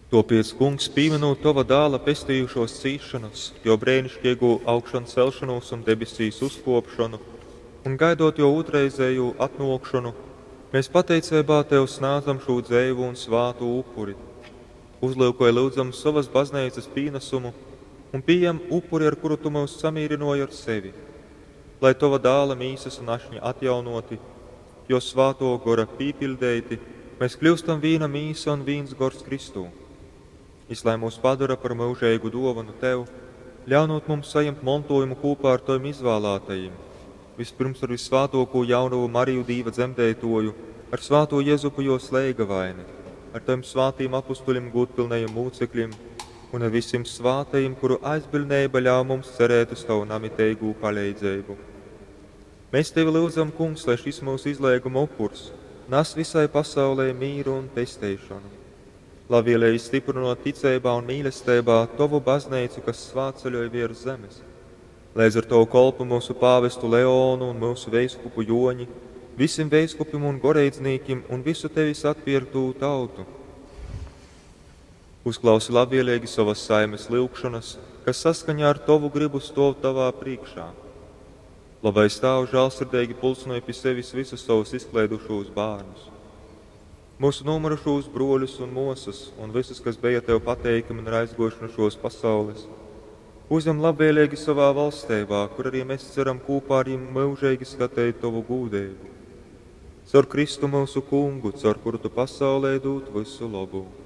Topies, kungs, pieminot tava dāla pestījušos cīšanas, jo brēnišķīgu augšanu celšanos un debesīs uzkopšanu, un gaidot jo otrreizēju atnokšanu, mēs pateicībā tev snādzam šo dzēvu un svātu upuri. Uzlūkoja lūdzam savas baznīcas pienesumu un pieņem upuri, ar kuru tu mūs samīrinoji ar sevi, lai tava dāla mīsas un ašņi atjaunoti, jo svāto gora pīpildēti, mēs kļūstam vīna mīsa un vīns gors Kristū. Lai mūs padara par mūžēgu dovanu tev, ļaunot mums saņemt mantojumu kopā ar taviem izvēlētajiem, vispirms ar visvātoko jauno Mariju Dīva dzemdētoju, ar svāto Jezupu jo slēga vaini, ar taviem svātiem apustuļiem gūtpilnējiem mūcekļiem un ar visiem svātajiem, kuru aizbildnība ļauj mums cerēt uz tavu namiteigu palīdzību. Mēs tevi lūdzam, kungs, lai šis mūsu izlēguma upurs nes visai pasaulē mīru un pestēšanu. Lai vielēji stiprinot ticībā un mīlestībā tavu baznīcu, kas svāceļoja virs zemes. Līdz ar tavu kolpu mūsu pāvestu Leonu un mūsu veiskupu Joņi, visiem veiskupim un goreidzniekiem un visu tevis atpirktū tautu. Uzklausi labvēlīgi savas saimes lūgšanas, kas saskaņā ar tavu gribu stov tavā priekšā. Lai stāv žēlsirdīgi pulcinoja pie sevis visus savus izklaidušos bērnus. Mūsu nomurušos broļus un mosas un visus, kas bija tev pateikami un aizgojuši no šos pasaules. Uzņem labvēlīgi savā valstībā, kur arī mēs ceram kopā ar viņiem mūžīgi skatīt tavu gūdību. Caur Kristu mūsu kungu, caur kuru tu pasaulē dot visu labu.